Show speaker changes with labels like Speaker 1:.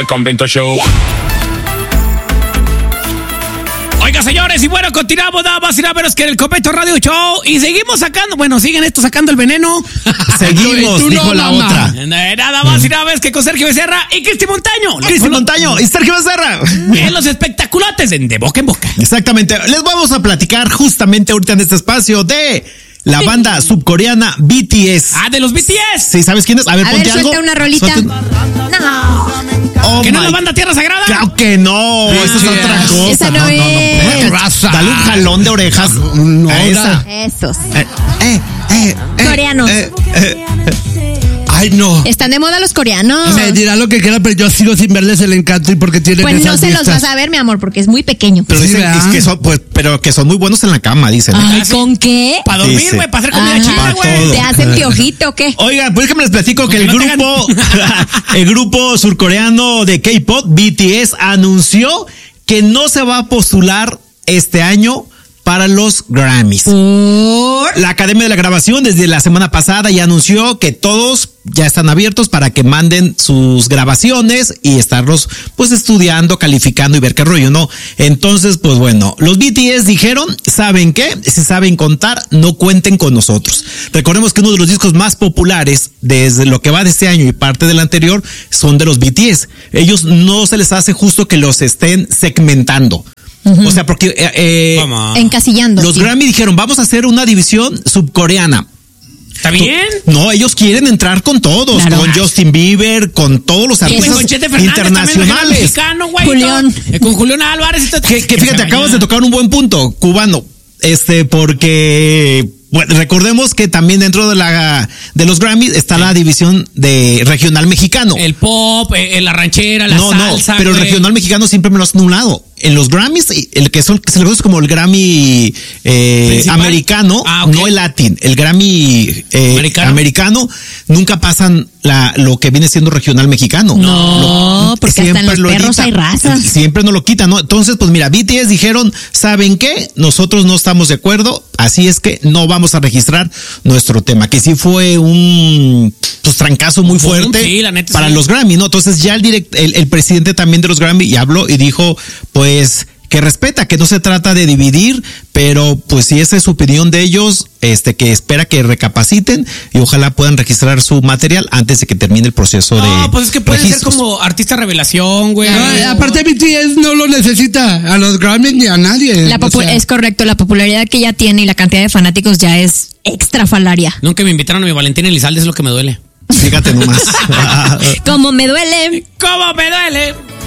Speaker 1: Completo Show.
Speaker 2: Oiga, señores, y bueno, continuamos nada más y nada menos que en el Completo Radio Show. Y seguimos sacando, bueno, siguen estos sacando el veneno.
Speaker 3: Seguimos, dijo la otra.
Speaker 2: Nada más y nada menos que con Sergio Becerra y Cristi Montaño.
Speaker 3: Cristi Montaño y Sergio Becerra.
Speaker 2: En los espectaculates de boca en boca.
Speaker 3: Exactamente. Les vamos a platicar justamente ahorita en este espacio de la banda subcoreana BTS.
Speaker 2: Ah, de los BTS.
Speaker 3: Sí, ¿sabes quién es? A ver, ponte algo.
Speaker 4: Suelta una rolita. No.
Speaker 3: Oh,
Speaker 2: ¿Que no es la banda Tierra Sagrada?
Speaker 3: Claro que no, esa es otra cosa.
Speaker 4: Esa no es.
Speaker 3: Raza. Dale un jalón de orejas.
Speaker 5: No,
Speaker 3: a esa.
Speaker 4: Esos.
Speaker 5: Coreanos.
Speaker 3: Ay, no.
Speaker 4: Están de moda los coreanos.
Speaker 5: Me dirá lo que quiera, pero yo sigo sin verles el encanto y porque tienen
Speaker 4: Pues no
Speaker 5: esas
Speaker 4: se los
Speaker 5: vistas.
Speaker 4: vas a ver, mi amor, porque es muy pequeño.
Speaker 3: Pero
Speaker 5: Sí,
Speaker 3: dicen
Speaker 5: ¿verdad?
Speaker 3: que son, pues, pero que son muy buenos en la cama, dicen.
Speaker 4: Ay, ¿con qué?
Speaker 2: Para dormir,
Speaker 3: Dice.
Speaker 2: güey, para hacer comida
Speaker 4: Ajá.
Speaker 2: china,
Speaker 3: Pa'
Speaker 2: güey.
Speaker 3: todo.
Speaker 4: ¿Te hacen piojito o qué?
Speaker 3: Oigan, pues déjenme les platico que
Speaker 2: Porque
Speaker 3: el
Speaker 2: no
Speaker 3: grupo, el grupo surcoreano de K-pop, BTS, anunció que no se va a postular este año para los Grammys. La Academia de la Grabación desde la semana pasada ya anunció que todos ya están abiertos para que manden sus grabaciones y estarlos pues estudiando, calificando y ver qué rollo, ¿no? Entonces, pues bueno, los BTS dijeron, ¿saben qué? Si saben contar, no cuenten con nosotros. Recordemos que uno de los discos más populares desde lo que va de este año y parte del anterior son de los BTS. Ellos no se les hace justo que los estén segmentando. O sea, porque
Speaker 4: Encasillando.
Speaker 3: los
Speaker 4: sí.
Speaker 3: Grammy dijeron, vamos a hacer una división subcoreana.
Speaker 2: ¿Está bien?
Speaker 3: No, ellos quieren entrar con todos,
Speaker 4: Claro.
Speaker 3: con Justin Bieber, con todos los
Speaker 2: Pues
Speaker 3: artistas
Speaker 2: con Chete Fernández también, regional
Speaker 3: internacionales.
Speaker 2: mexicano, güey.
Speaker 4: Julián.
Speaker 2: todo. Con Julián Álvarez. Y todo.
Speaker 3: Que fíjate, acabas de tocar un buen punto, cubano. Porque bueno, recordemos que también dentro de los Grammys está la división de regional mexicano.
Speaker 2: El pop, la ranchera, la salsa.
Speaker 3: Pero el
Speaker 2: güey.
Speaker 3: regional mexicano siempre me lo has anulado. En los Grammys, el que se le conoce como el Grammy americano,
Speaker 2: ok.
Speaker 3: no el latin, el Grammy americano, nunca pasan lo que viene siendo regional mexicano.
Speaker 4: No, porque hasta en los
Speaker 3: lo
Speaker 4: perros hay razas.
Speaker 3: Siempre no lo quitan, ¿no? Entonces, pues mira, BTS dijeron, ¿saben qué? Nosotros no estamos de acuerdo, así es que no vamos a registrar nuestro tema, que sí fue un trancazo muy fuerte
Speaker 2: Sí, la neta,
Speaker 3: para
Speaker 2: sí.
Speaker 3: los Grammy, ¿no? Entonces ya el presidente también de los Grammy y habló y dijo, pues, que respeta, que no se trata de dividir, pero pues si esa es su opinión de ellos, que espera que recapaciten y ojalá puedan registrar su material antes de que termine el proceso de
Speaker 2: No, pues es que pueden
Speaker 3: registros.
Speaker 2: ser como artista revelación, güey.
Speaker 5: Aparte BTS no lo necesita a los Grammys ni a nadie. O sea,
Speaker 4: Es correcto, la popularidad que ya tiene y la cantidad de fanáticos ya es extrafalaria.
Speaker 2: Nunca me invitaron a mi Valentín Elizalde, es lo que me duele.
Speaker 3: Fíjate nomás.
Speaker 4: Como me duele.
Speaker 2: ¿Cómo me duele?